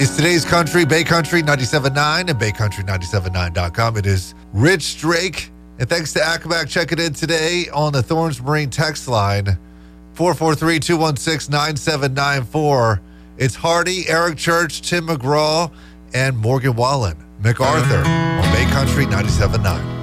is today's country, Bay Country 97.9 and BayCountry979.com. It is Rich Drake. And thanks to Acmac checking in today on the Thorns Marine text line, 443-216-9794. It's Hardy, Eric Church, Tim McGraw, and Morgan Wallen. MacArthur on Bay Country 97.9.